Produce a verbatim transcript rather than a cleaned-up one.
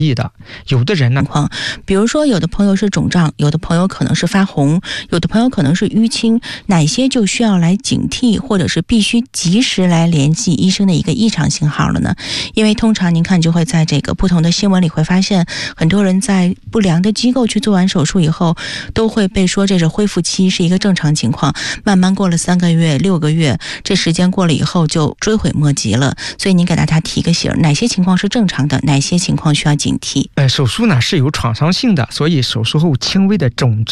异的。有的人呢， 比如说有的朋友是肿胀，有的朋友可能是发红，有的朋友可能是淤青，哪些就需要来警惕，或者是必须及时来联系医生的一个异常信号了呢？因为通常您看就会在这个不同的新闻里会发现，很多人在不良的机构去做完手术以后，都会被说这是恢复期，是一个正常情况，慢慢过了三个月、六个月，这时间过了以后就追悔莫及了。所以您给大家提个醒，哪些情况是正常的，哪些情况需要警惕？ 呃，手术呢是有创伤性的，所以手术后轻微的肿